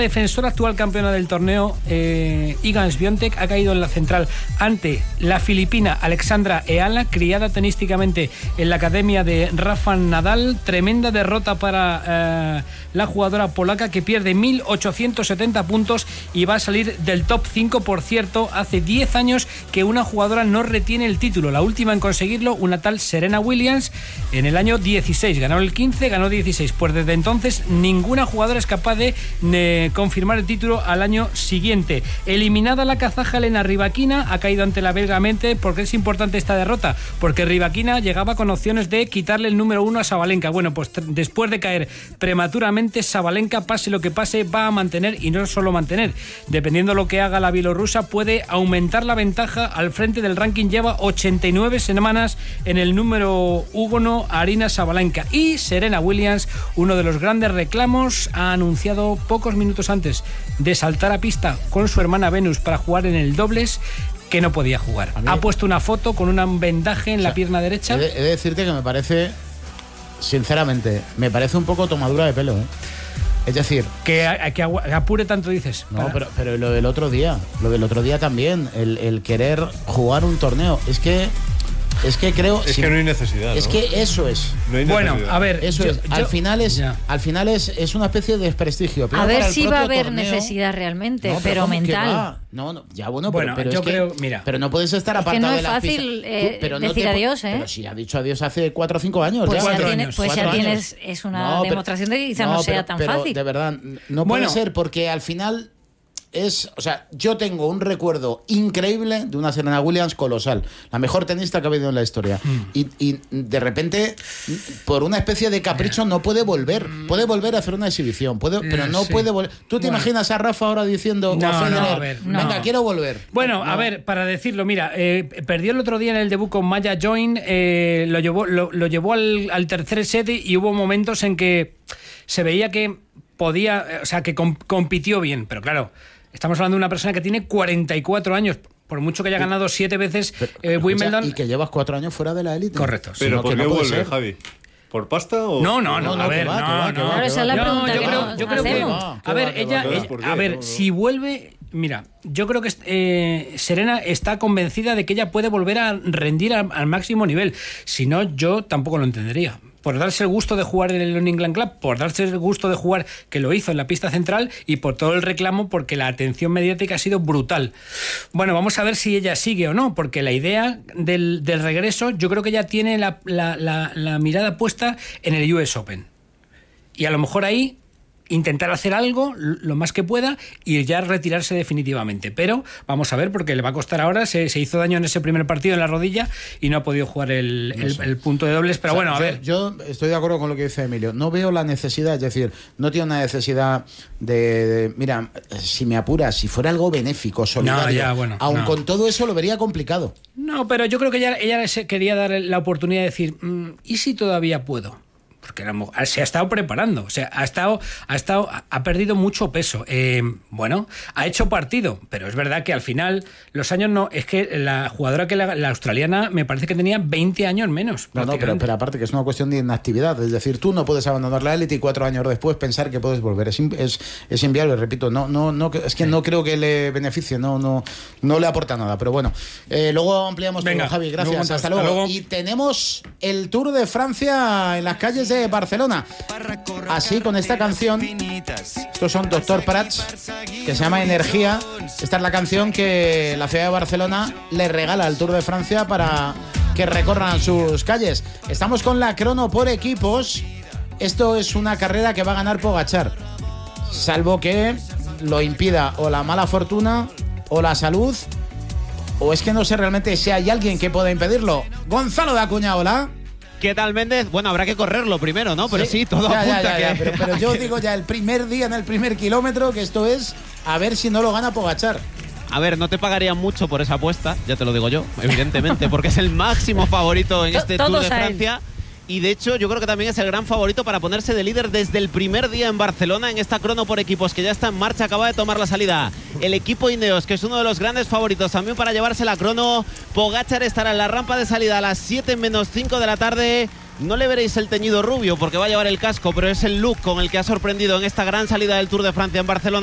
defensora, actual campeona del torneo, Iga Świątek, ha caído en la central ante la filipina Alexandra Eala, criada tenísticamente en la academia de Rafa Nadal. Tremenda derrota para la jugadora polaca, que pierde 1.870 puntos y va a salir del top 5. Por cierto, hace 10 años que una jugadora no retiene el título. La última en conseguirlo, una tal Serena Williams, en el año 16. Ganó el 15, ganó 16. Pues desde entonces ninguna jugadora es capaz de confirmar el título al año siguiente. Eliminada la kazaja Elena Rybakina, ha caído ante la belga Mente. ¿Por qué es importante esta derrota? Porque Rybakina llegaba con opciones de quitarle el número 1 a Sabalenka. Bueno, pues después de caer prematuramente, Sabalenka, pase lo que pase, va a mantener, y no solo mantener, dependiendo de lo que haga la bielorrusa, puede aumentar la ventaja al frente del ranking. Lleva 89 semanas en el número 1 Aryna Sabalenka. Y Serena Williams, uno de los grandes reclamos, ha anunciado pocos minutos antes de saltar a pista con su hermana Venus para jugar en el dobles que no podía jugar. Ha puesto una foto con un vendaje en la pierna derecha. He de decirte que me parece, sinceramente, me parece un poco tomadura de pelo, ¿eh? Es decir, que apure tanto, dices. No, pero lo del otro día también, el querer jugar un torneo, es que creo... Es que no hay necesidad, es, ¿no? que eso es. No hay bueno, necesidad. A ver... Eso es. Al final es una especie de desprestigio. A ver si va a haber necesidad realmente, no, pero mental. No, ya bueno, pero yo creo... Mira, pero no puedes estar apartado no de la pista. Es fácil decir adiós, ¿eh? Pero si ha dicho adiós hace 4 o 5 años. Pues ya. ya tienes... Es una demostración de que quizá no sea tan fácil. De verdad, no puede ser, porque al final... O sea, yo tengo un recuerdo increíble de una Serena Williams colosal, la mejor tenista que ha habido en la historia. Y de repente, por una especie de capricho, no puede volver. Puede volver a hacer una exhibición, pero no puede volver. ¿Tú te imaginas a Rafa ahora diciendo, venga, quiero volver? Bueno, a ver, para decirlo, mira, perdió el otro día en el debut con Maya Join, lo llevó al tercer set, y hubo momentos en que se veía que podía, o sea, que compitió bien, pero claro, estamos hablando de una persona que tiene 44 años, por mucho que haya ganado 7 veces Wimbledon. Y que llevas 4 años fuera de la élite. Correcto. Pero ¿por qué vuelve, Javi? ¿Por pasta o...? No, a ver, Claro, esa es la pregunta yo creo que... A ver, ella... A ver, si vuelve... Mira, yo creo que Serena está convencida de que ella puede volver a rendir al máximo nivel. Si no, yo tampoco lo entendería. Por darse el gusto de jugar en el New England Club, por darse el gusto de jugar, que lo hizo en la pista central, y por todo el reclamo, porque la atención mediática ha sido brutal. Bueno, vamos a ver si ella sigue o no, porque la idea del regreso, yo creo que ella tiene la mirada puesta en el US Open. Y a lo mejor ahí intentar hacer algo lo más que pueda y ya retirarse definitivamente, pero vamos a ver, porque le va a costar ahora. Se hizo daño en ese primer partido en la rodilla y no ha podido jugar el punto de dobles, pero bueno, a ver. Yo estoy de acuerdo con lo que dice Emilio, no veo la necesidad, es decir, no tiene una necesidad de mira, si me apuras, si fuera algo benéfico, solidario, con todo eso lo vería complicado. No, pero yo creo que ella se quería dar la oportunidad de decir, ¿y si todavía puedo? Porque se ha estado preparando, o sea, ha perdido mucho peso. Bueno, ha hecho partido, pero es verdad que al final los años no, es que la jugadora la australiana me parece que tenía 20 años menos. No, pero aparte que es una cuestión de inactividad, es decir, tú no puedes abandonar la élite y 4 años después pensar que puedes volver, es inviable, repito, no es que no creo que le beneficie, no le aporta nada, pero bueno, luego ampliamos. Venga, todo, Javi, gracias, hasta luego. Y tenemos el Tour de Francia en las calles de Barcelona, así con esta canción. Estos son Dr. Prats, que se llama Energía. Esta es la canción que la ciudad de Barcelona le regala al Tour de Francia para que recorran sus calles. Estamos con la crono por equipos. Esto es una carrera que va a ganar Pogačar, salvo que lo impida o la mala fortuna o la salud, o es que no sé realmente si hay alguien que pueda impedirlo. Gonzalo de Acuña, hola. ¿Qué tal, Méndez? Bueno, habrá que correrlo primero, ¿no? Pero sí, todo apunta que... Pero yo digo ya el primer día, en el primer kilómetro, que esto es a ver si no lo gana Pogačar. A ver, no te pagarían mucho por esa apuesta, ya te lo digo yo, evidentemente, porque es el máximo favorito en este Tour de Francia. Y de hecho yo creo que también es el gran favorito para ponerse de líder desde el primer día en Barcelona en esta crono por equipos que ya está en marcha. Acaba de tomar la salida el equipo Ineos, que es uno de los grandes favoritos también para llevarse la crono. Pogačar estará en la rampa de salida a las 7 menos 5 de la tarde. No le veréis el teñido rubio porque va a llevar el casco, pero es el look con el que ha sorprendido en esta gran salida del Tour de Francia en Barcelona.